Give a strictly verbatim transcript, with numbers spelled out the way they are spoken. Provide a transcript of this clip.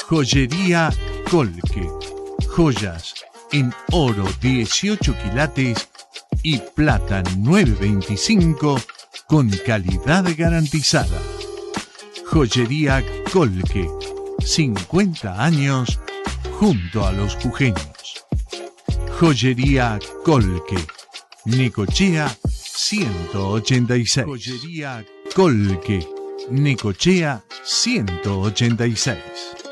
Joyería Colque. Joyas en oro dieciocho quilates y plata nueve veinticinco con calidad garantizada. Joyería Colque. cincuenta años junto a los jujeños. Joyería Colque. Necochea ciento ochenta y seis. Joyería Colque. Necochea ciento ochenta y seis.